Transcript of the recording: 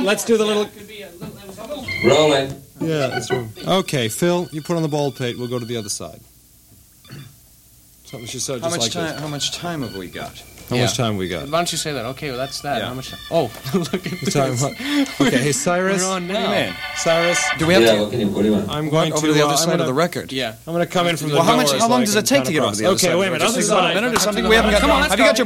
let's do the little... Rolling. Yeah, that's right. Okay, Phil, you put on the bald pate. We'll go to the other side. Something she said just like this. How much time have we got? How much time we got? Why don't you say that? Okay, well, that's that. Yeah. How much time? Oh, look at this. Okay, hey, Cyrus. We're on now. What do you mean? Cyrus, Do we have Yeah, to what do you want? I'm going over to the other I'm side gonna, of the record? Yeah. I'm going to come in from the Well, door. how long does it take to get over the other side? Okay, wait a minute. Just Other a side. minute or something? We haven't got. Come on, let's Have you got go. your